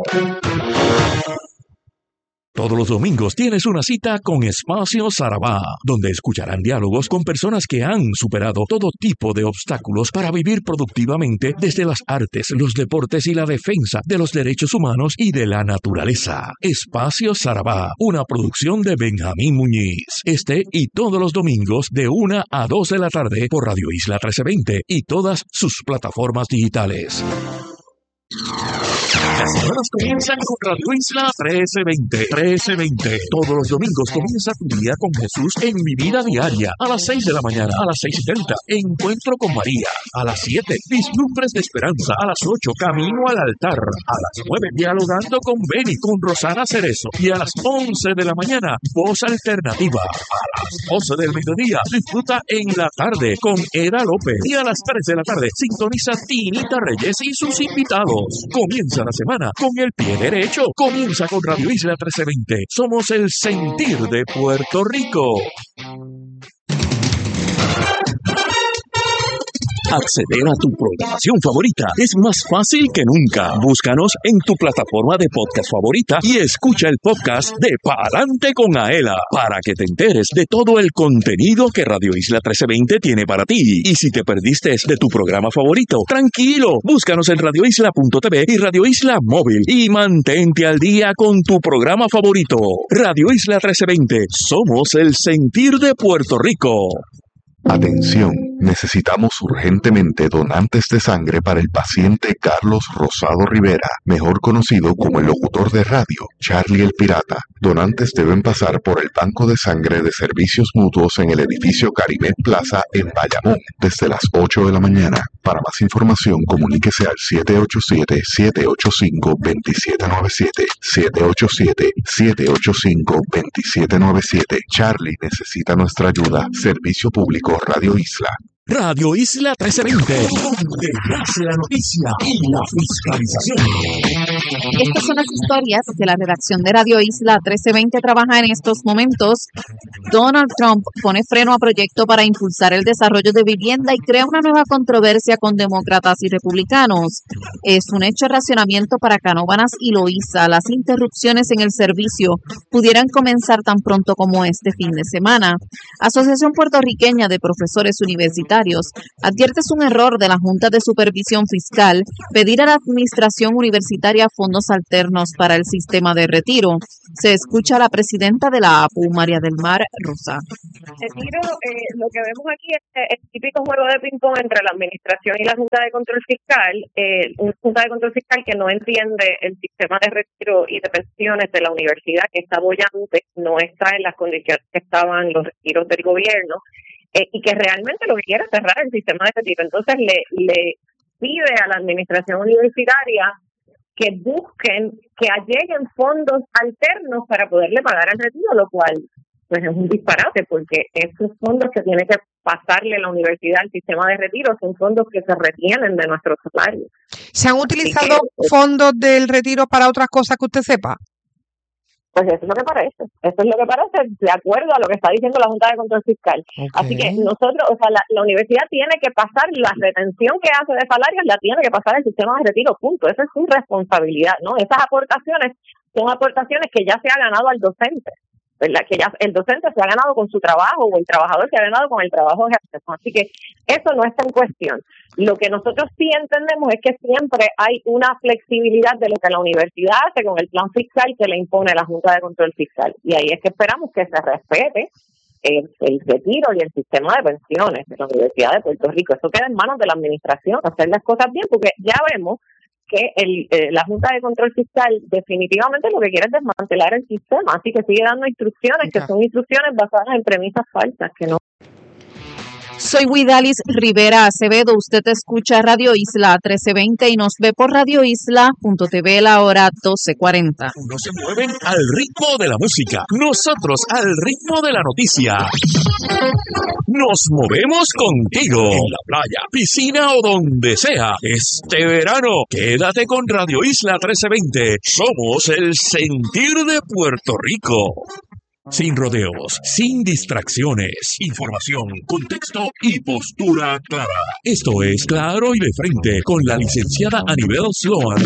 Todos los domingos tienes una cita con Espacio Sarabá, donde escucharán diálogos con personas que han superado todo tipo de obstáculos para vivir productivamente desde las artes, los deportes y la defensa de los derechos humanos y de la naturaleza. Espacio Sarabá, una producción de Benjamín Muñiz. Este y todos los domingos de una a dos de la tarde por Radio Isla trece veinte y todas sus plataformas digitales. Las semanas comienzan con Radio Isla trece veinte. trece veinte. Todos los domingos comienza tu día con Jesús en Mi Vida Diaria. A las seis de la mañana, a las seis y treinta. Encuentro con María. A las siete, Vislumbres de Esperanza. A las ocho, Camino al Altar. A las nueve, Dialogando con Beni, con Rosana Cerezo. Y a las once de la mañana, Voz Alternativa. A las doce del mediodía, disfruta En la Tarde con Eda López. Y a las tres de la tarde, sintoniza Tinita Reyes y sus invitados. Comienza la semana con el pie derecho. Comienza con Radio Isla trece veinte. Somos el sentir de Puerto Rico. Acceder a tu programación favorita es más fácil que nunca. Búscanos en tu plataforma de podcast favorita y escucha el podcast de Pa'lante con Aela para que te enteres de todo el contenido que Radio Isla trece veinte tiene para ti. Y si te perdiste de tu programa favorito, tranquilo, búscanos en radio isla punto t v y Radio Isla Móvil y mantente al día con tu programa favorito. Radio Isla trece veinte, somos el sentir de Puerto Rico. Atención, necesitamos urgentemente donantes de sangre para el paciente Carlos Rosado Rivera, mejor conocido como el locutor de radio, Charlie el Pirata. Donantes deben pasar por el banco de sangre de servicios mutuos en el edificio Carimet Plaza en Bayamón, desde las ocho de la mañana. Para más información, comuníquese al siete ocho siete, siete ocho cinco, dos siete nueve siete, siete ocho siete, siete ocho cinco, dos siete nueve siete. Charlie necesita nuestra ayuda. Servicio Público Radio Isla. Radio Isla trece veinte, donde nace la noticia y la fiscalización. Estas son las historias que la redacción de Radio Isla trece veinte trabaja en estos momentos. Donald Trump pone freno a proyecto para impulsar el desarrollo de vivienda y crea una nueva controversia con demócratas y republicanos. Es un hecho de racionamiento para Canóvanas y Loíza. Las interrupciones en el servicio pudieran comenzar tan pronto como este fin de semana. Asociación Puertorriqueña de Profesores Universitarios universitarios. Adviertes un error de la Junta de Supervisión Fiscal pedir a la Administración Universitaria fondos alternos para el sistema de retiro. Se escucha a la presidenta de la A P U, María del Mar Rosa. Retiro, eh, lo que vemos aquí es el típico juego de ping-pong entre la Administración y la Junta de Control Fiscal, eh, una Junta de Control Fiscal que no entiende el sistema de retiro y de pensiones de la universidad, que está bollante, no está en las condiciones que estaban los retiros del gobierno, eh, y que realmente lo que quiere es cerrar el sistema de retiro. Entonces le, le pide a la Administración Universitaria que busquen, que lleguen fondos alternos para poderle pagar el retiro, lo cual pues es un disparate, porque esos fondos que tiene que pasarle la universidad al sistema de retiro son fondos que se retienen de nuestros salarios. ¿Se han utilizado que, fondos del retiro para otras cosas que usted sepa? Pues eso es lo que parece, eso es lo que parece, de acuerdo a lo que está diciendo la Junta de Control Fiscal. Okay. Así que nosotros, o sea, la, la universidad tiene que pasar, la retención que hace de salarios la tiene que pasar al sistema de retiro, punto. Esa es su responsabilidad, ¿no? Esas aportaciones son aportaciones que ya se ha ganado al docente, ¿verdad? Que ya el docente se ha ganado con su trabajo o el trabajador se ha ganado con el trabajo de ejercicio. Así que eso no está en cuestión. Lo que nosotros sí entendemos es que siempre hay una flexibilidad de lo que la universidad hace con el plan fiscal que le impone la Junta de Control Fiscal. Y ahí es que esperamos que se respete el, el retiro y el sistema de pensiones de la Universidad de Puerto Rico. Eso queda en manos de la administración, hacer las cosas bien, porque ya vemos que el, eh, la Junta de Control Fiscal definitivamente lo que quiere es desmantelar el sistema, así que sigue dando instrucciones que son instrucciones basadas en premisas falsas, que no. Soy Widalis Rivera Acevedo, usted escucha Radio Isla trece veinte y nos ve por radio isla punto t v la hora doce cuarenta. Unos se mueven al ritmo de la música, nosotros al ritmo de la noticia. Nos movemos contigo en la playa, piscina o donde sea. Este verano, quédate con Radio Isla trece veinte. Somos el sentir de Puerto Rico. Sin rodeos, sin distracciones, información, contexto y postura clara. Esto es Claro y de Frente con la licenciada Anibel Sloan.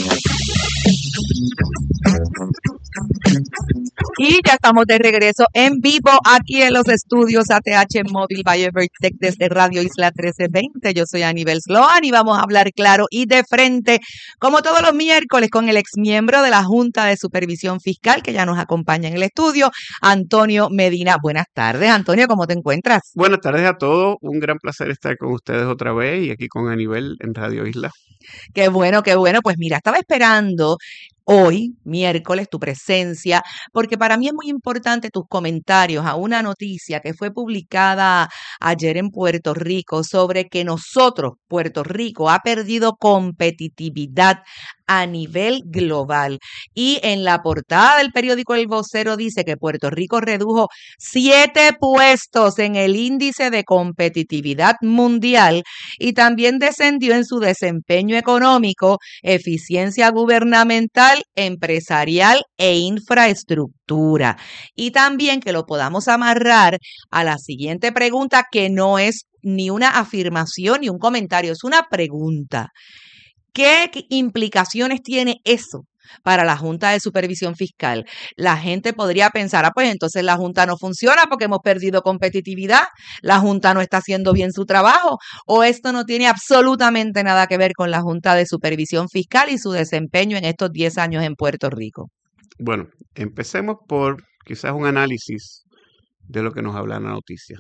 Y ya estamos de regreso en vivo aquí en los estudios A T H Móvil by Evertech desde Radio Isla trece veinte. Yo soy Anibel Sloan y vamos a hablar claro y de frente, como todos los miércoles, con el exmiembro de la Junta de Supervisión Fiscal que ya nos acompaña en el estudio, Antonio Medina. Buenas tardes, Antonio, ¿cómo te encuentras? Buenas tardes a todos, un gran placer estar con ustedes otra vez y aquí con Anibel en Radio Isla. Qué bueno, qué bueno. Pues mira, estaba esperando hoy, miércoles, tu presencia, porque para mí es muy importante tus comentarios a una noticia que fue publicada ayer en Puerto Rico sobre que nosotros, Puerto Rico, ha perdido competitividad a nivel global. Y en la portada del periódico El Vocero dice que Puerto Rico redujo siete puestos en el índice de competitividad mundial y también descendió en su desempeño económico, eficiencia gubernamental, empresarial e infraestructura. Y también que lo podamos amarrar a la siguiente pregunta, que no es ni una afirmación ni un comentario, es una pregunta. ¿Qué implicaciones tiene eso para la Junta de Supervisión Fiscal? La gente podría pensar, ah, pues entonces la Junta no funciona porque hemos perdido competitividad, la Junta no está haciendo bien su trabajo, o esto no tiene absolutamente nada que ver con la Junta de Supervisión Fiscal y su desempeño en estos diez años en Puerto Rico. Bueno, empecemos por quizás un análisis de lo que nos habla la noticia.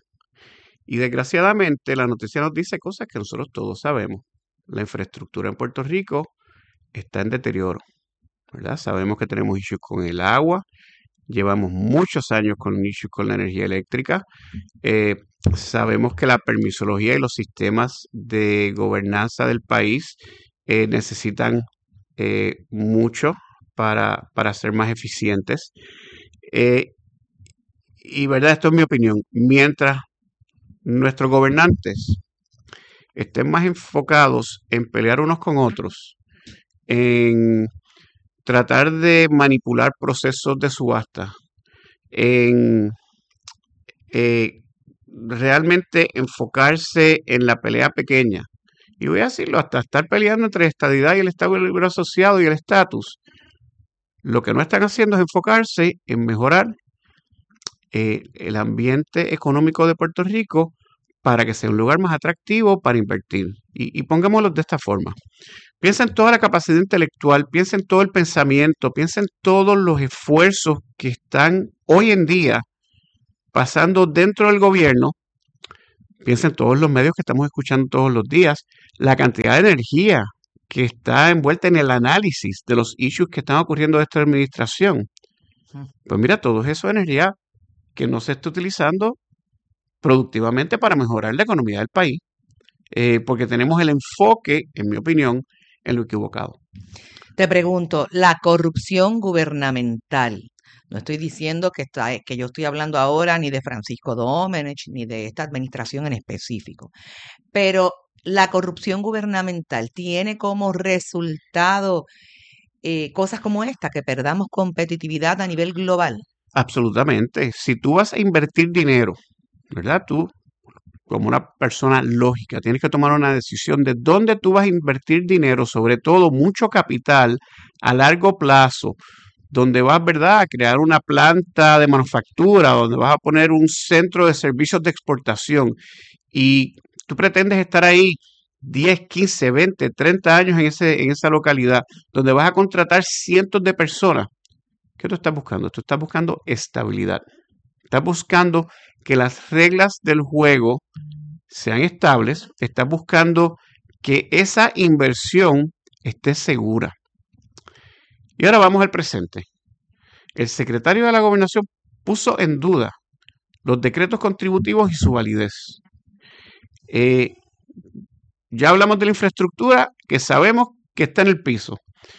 Y desgraciadamente la noticia nos dice cosas que nosotros todos sabemos. La infraestructura en Puerto Rico está en deterioro, ¿verdad? Sabemos que tenemos issues con el agua, llevamos muchos años con issues con la energía eléctrica, eh, sabemos que la permisología y los sistemas de gobernanza del país eh, necesitan eh, mucho para, para ser más eficientes. Eh, y, ¿verdad? Esto es mi opinión. Mientras nuestros gobernantes estén más enfocados en pelear unos con otros, en tratar de manipular procesos de subasta, en eh, realmente enfocarse en la pelea pequeña, y voy a decirlo, hasta estar peleando entre la estadidad y el Estado Libre Asociado y el estatus, lo que no están haciendo es enfocarse en mejorar eh, el ambiente económico de Puerto Rico para que sea un lugar más atractivo para invertir. Y, y pongámoslo de esta forma. Piensa en toda la capacidad intelectual, piensa en todo el pensamiento, piensa en todos los esfuerzos que están hoy en día pasando dentro del gobierno. Piensa en todos los medios que estamos escuchando todos los días, la cantidad de energía que está envuelta en el análisis de los issues que están ocurriendo de esta administración. Pues mira, todo eso es energía que no se está utilizando productivamente para mejorar la economía del país, eh, porque tenemos el enfoque, en mi opinión, en lo equivocado. Te pregunto, la corrupción gubernamental. No estoy diciendo que, está, que yo estoy hablando ahora ni de Francisco Domenech ni de esta administración en específico, pero la corrupción gubernamental tiene como resultado eh, cosas como esta, que perdamos competitividad a nivel global. Absolutamente. Si tú vas a invertir dinero, ¿verdad? Tú, como una persona lógica, tienes que tomar una decisión de dónde tú vas a invertir dinero, sobre todo mucho capital a largo plazo, donde vas, ¿verdad?, a crear una planta de manufactura, donde vas a poner un centro de servicios de exportación y tú pretendes estar ahí diez, quince, veinte, treinta años en, ese, en esa localidad, donde vas a contratar cientos de personas. ¿Qué tú estás buscando? Tú estás buscando estabilidad. Estás buscando que las reglas del juego sean estables. Estás buscando que esa inversión esté segura. Y ahora vamos al presente. El secretario de la Gobernación puso en duda los decretos contributivos y su validez. Eh, ya hablamos de la infraestructura, que sabemos que está en el piso.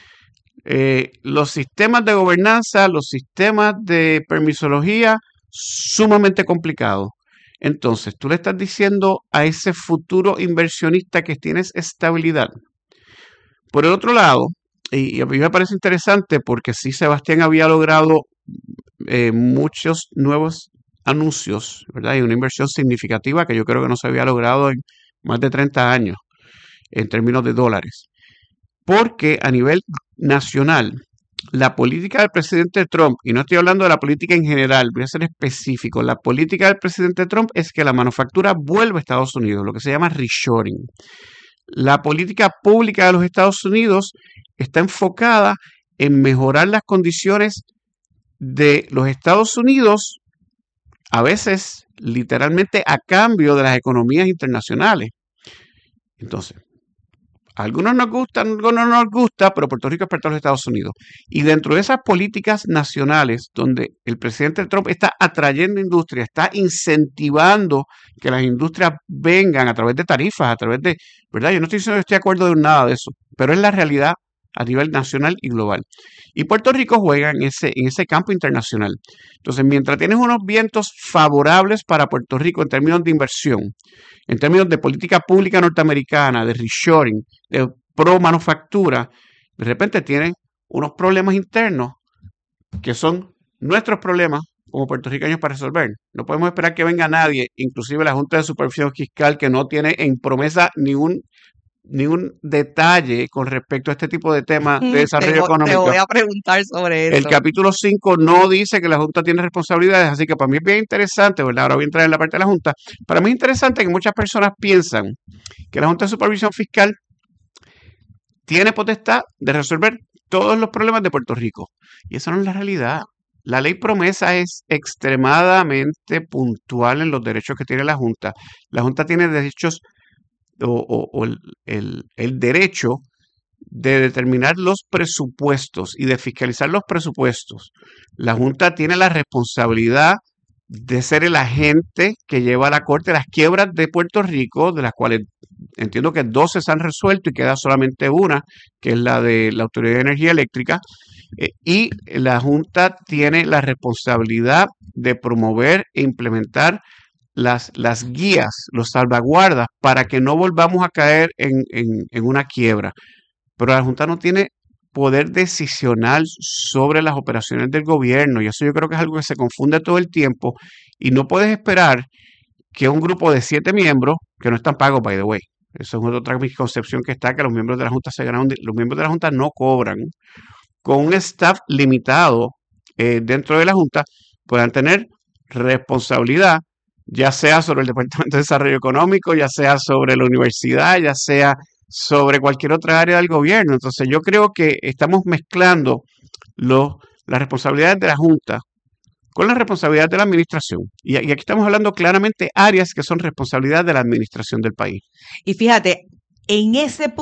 Eh, los sistemas de gobernanza, los sistemas de permisología, sumamente complicados. Entonces, tú le estás diciendo a ese futuro inversionista que tienes estabilidad. Por el otro lado, y, y a mí me parece interesante porque sí, Sebastián había logrado eh, muchos nuevos anuncios, ¿verdad? Y una inversión significativa que yo creo que no se había logrado en más de treinta años en términos de dólares. Porque a nivel nacional, la política del presidente Trump, y no estoy hablando de la política en general, voy a ser específico, la política del presidente Trump es que la manufactura vuelva a Estados Unidos, lo que se llama reshoring. La política pública de los Estados Unidos está enfocada en mejorar las condiciones de los Estados Unidos, a veces literalmente a cambio de las economías internacionales. Entonces, a algunos nos gusta, a algunos no nos gusta, pero Puerto Rico es parte de los Estados Unidos. Y dentro de esas políticas nacionales, donde el presidente Trump está atrayendo industria, está incentivando que las industrias vengan a través de tarifas, a través de, ¿verdad? Yo no estoy diciendo que estoy de acuerdo de nada de eso, pero es la realidad a nivel nacional y global. Y Puerto Rico juega en ese, en ese campo internacional. Entonces, mientras tienes unos vientos favorables para Puerto Rico en términos de inversión, en términos de política pública norteamericana, de reshoring, de pro manufactura, de repente tienes unos problemas internos que son nuestros problemas como puertorriqueños para resolver. No podemos esperar que venga nadie, inclusive la Junta de Supervisión Fiscal, que no tiene en promesa ningún ningún detalle con respecto a este tipo de temas de desarrollo te, económico. Te voy a preguntar sobre eso. El capítulo cinco no dice que la Junta tiene responsabilidades, así que para mí es bien interesante, ¿verdad? Ahora voy a entrar en la parte de la Junta. Para mí es interesante que muchas personas piensan que la Junta de Supervisión Fiscal tiene potestad de resolver todos los problemas de Puerto Rico. Y eso no es la realidad. La ley promesa es extremadamente puntual en los derechos que tiene la Junta. La Junta tiene derechos o, o, o el, el, el derecho de determinar los presupuestos y de fiscalizar los presupuestos. La Junta tiene la responsabilidad de ser el agente que lleva a la corte las quiebras de Puerto Rico, de las cuales entiendo que doce se han resuelto y queda solamente una, que es la de la Autoridad de Energía Eléctrica. Eh, y la Junta tiene la responsabilidad de promover e implementar Las, las guías, los salvaguardas, para que no volvamos a caer en, en, en una quiebra. Pero la Junta no tiene poder decisional sobre las operaciones del gobierno, y eso yo creo que es algo que se confunde todo el tiempo, y no puedes esperar que un grupo de siete miembros, que no están pagos, by the way, eso es otra misconcepción que está, que los miembros de la Junta se ganan, los miembros de la Junta no cobran, con un staff limitado eh, dentro de la Junta, puedan tener responsabilidad ya sea sobre el Departamento de Desarrollo Económico, ya sea sobre la universidad, ya sea sobre cualquier otra área del gobierno. Entonces yo creo que estamos mezclando los, las responsabilidades de la Junta con las responsabilidades de la administración. Y, y aquí estamos hablando claramente áreas que son responsabilidad de la administración del país. Y fíjate, en ese punto